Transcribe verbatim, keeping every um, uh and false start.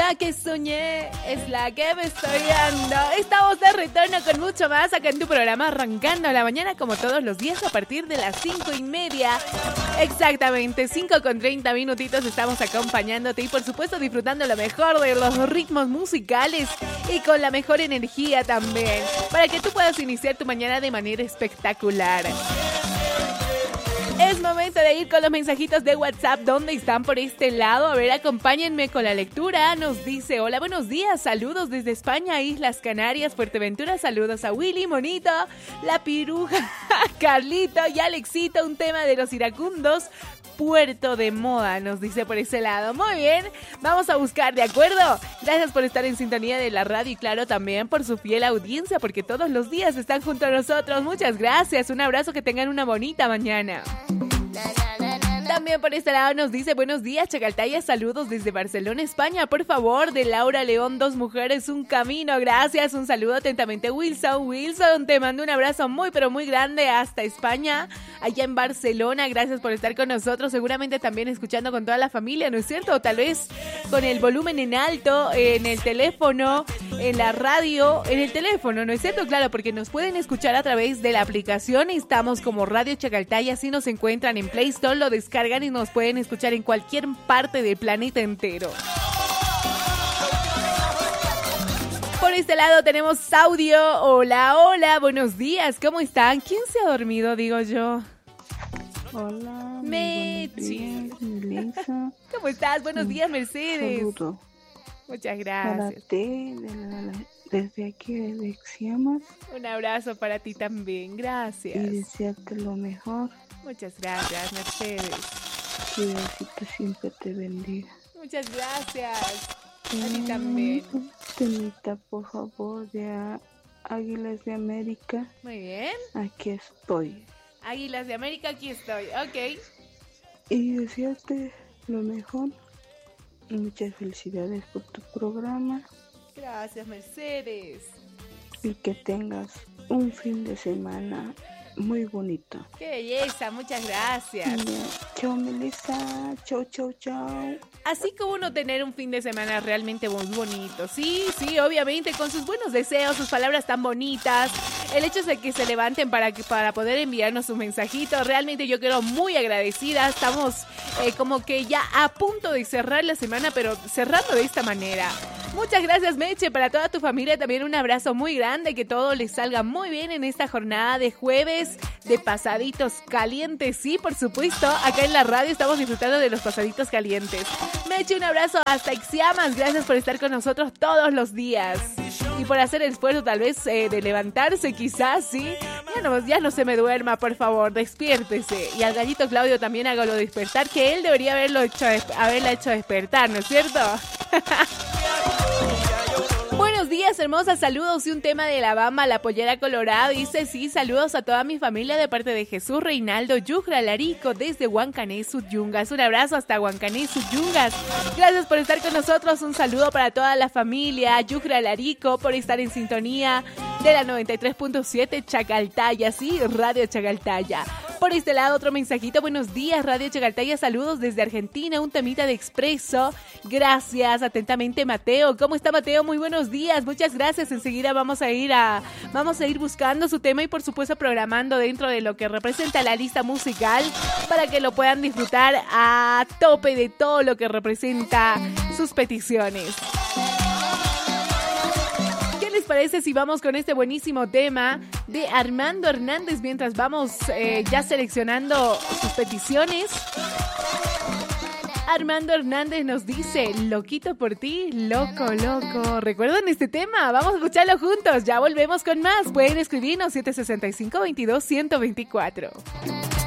vida que soñé es la que me estoy dando. Estamos de retorno con mucho más acá en tu programa Arrancando la Mañana, como todos los días a partir de las cinco y media. Exactamente, cinco con treinta minutitos estamos acompañándote y por supuesto disfrutando lo mejor de los ritmos musicales y con la mejor energía también, para que tú puedas iniciar tu mañana de manera espectacular. Es momento de ir con los mensajitos de WhatsApp. ¿Dónde están por este lado? A ver, acompáñenme con la lectura. Nos dice, hola, buenos días, saludos desde España, Islas Canarias, Fuerteventura, saludos a Willy, Monito, La Piruja, Carlito y Alexito, un tema de los iracundos, Puerto de Moda, nos dice por ese lado. Muy bien, vamos a buscar, ¿de acuerdo? Gracias por estar en sintonía de la radio y claro, también por su fiel audiencia, porque todos los días están junto a nosotros. Muchas gracias, un abrazo, que tengan una bonita mañana. También por este lado nos dice, buenos días, Chacaltaya, saludos desde Barcelona, España, por favor, de Laura León, dos mujeres, un camino, gracias, un saludo atentamente, Wilson, Wilson, te mando un abrazo muy, pero muy grande hasta España, allá en Barcelona, gracias por estar con nosotros, seguramente también escuchando con toda la familia, ¿no es cierto? O tal vez con el volumen en alto, en el teléfono, en la radio, en el teléfono, ¿no es cierto? Claro, porque nos pueden escuchar a través de la aplicación, estamos como Radio Chacaltaya, así nos encuentran en Play Store, lo descargan y nos pueden escuchar en cualquier parte del planeta entero. Por este lado tenemos audio. Hola, hola, buenos días, ¿cómo están? ¿Quién se ha dormido, digo yo? Hola, Mechi. Melissa. ¿Cómo estás? Buenos días, Mercedes. Saludo. Muchas gracias. Para ti, de la, desde aquí de Xiamas. Un abrazo para ti también, gracias. Y desearte lo mejor. Muchas gracias, Mercedes. Que Diosito siempre te bendiga. Muchas gracias. A ti también. Temita, por favor, de Águilas de América. Muy bien. Aquí estoy. Águilas de América, aquí estoy. Ok. Y desearte lo mejor. Muchas felicidades por tu programa. Gracias, Mercedes. Y que tengas un fin de semana muy bonito. ¡Qué belleza! Muchas gracias. Yeah. Chao, Melissa. Chao, chao, chao. Así como uno tener un fin de semana realmente muy bonito. Sí, sí, obviamente, con sus buenos deseos, sus palabras tan bonitas. El hecho de que se levanten para, que, para poder enviarnos sus mensajitos. Realmente yo quedo muy agradecida. Estamos eh, como que ya a punto de cerrar la semana, pero cerrando de esta manera. Muchas gracias, Meche, para toda tu familia también un abrazo muy grande, que todo les salga muy bien en esta jornada de jueves de pasaditos calientes, sí, por supuesto, acá en la radio estamos disfrutando de los pasaditos calientes. Meche, un abrazo hasta Ixiamas, gracias por estar con nosotros todos los días y por hacer el esfuerzo tal vez eh, de levantarse quizás, sí, ya no, ya no se me duerma, por favor, despiértese, y al gallito Claudio también hágalo despertar, que él debería haberlo hecho, haberla hecho despertar, ¿no es cierto? Buenos días, hermosas, saludos y un tema de la Bamba, la pollera colorada, dice sí, saludos a toda mi familia de parte de Jesús Reinaldo Yujra Larico desde Huancané, Suyungas, un abrazo hasta Huancané, Suyungas, gracias por estar con nosotros, un saludo para toda la familia Yujra Larico, por estar en sintonía de la noventa y tres punto siete Chacaltaya, sí, Radio Chacaltaya. Por este lado, otro mensajito. Buenos días, Radio Chacaltaya. Saludos desde Argentina. Un temita de Expreso. Gracias. Atentamente, Mateo. ¿Cómo está, Mateo? Muy buenos días. Muchas gracias. Enseguida vamos a ir a vamos a ir buscando su tema y, por supuesto, programando dentro de lo que representa la lista musical para que lo puedan disfrutar a tope de todo lo que representa sus peticiones. ¿Qué les parece si vamos con este buenísimo tema de Armando Hernández mientras vamos eh, ya seleccionando sus peticiones? Armando Hernández nos dice, loquito por ti, loco, loco. ¿Recuerdan este tema? Vamos a escucharlo juntos. Ya volvemos con más. Pueden escribirnos siete seis cinco, veintidós, ciento veinticuatro.